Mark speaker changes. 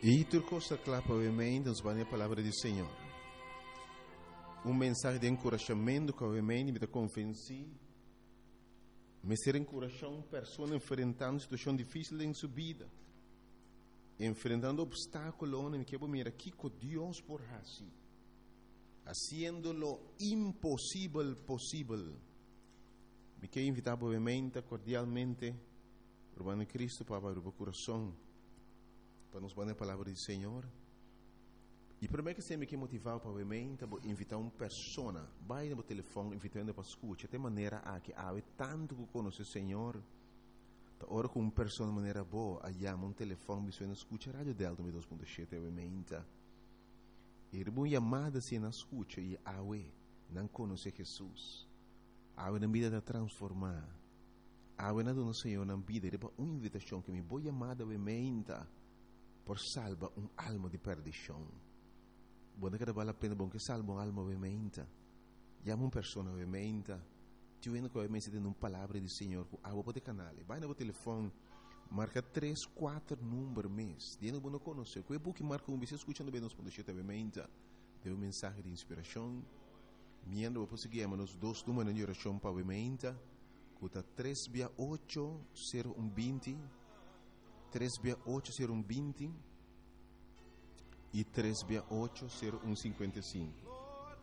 Speaker 1: E turcosa clapa obviamente nos vai a palavra do Senhor. Mensagem de encorajamento que obviamente me convenci. Me ser encorajar uma pessoa enfrentando uma situação difícil em sua vida. Enfrentando obstáculos, me quero mirar aqui com Deus por assim. Haciendo lo imposible posible. Me quero invitar obviamente, cordialmente, Urbano Cristo para abrir o coração. Para nos dar a palavra do Senhor. E primeiro que você me quer motivar para invitar uma pessoa, vai no telefone, invitando para escutar, de maneira a que há tanto que conhece o Senhor, da hora com uma pessoa de maneira boa, aí há um telefone, você não escuta a Rádio Delta 2.7, obviamente. E uma chamada se não escuta, e há não conhece Jesus, há na vida de transformar, há na dona Senhor na vida, é uma invitação que me boa chamada, obviamente, por salvar alma de perdição. Buona che vale la pena che salva un'alma ovviamente. Chiama una persona ovviamente. Ti viene che ovviamente di una parola di Signore. A vostro canale. Vai no telefono. Marca 3-4 numeri mes. Diano buono conoscere. Quei buchi marca un bisogno ascoltando bene nos conoscete ovviamente. Deu un messaggio di ispirazione. Miando dopo seguiamo nos dos numeri di orazione pa ovviamente. Cuta 3-8-0120. 3-8-0120. E 3-8-0155.